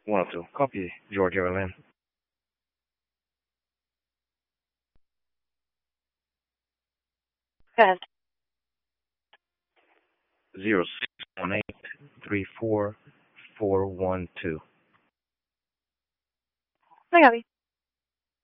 102. Copy, Georgia Airlines. Go ahead. 0618 34412. I got you.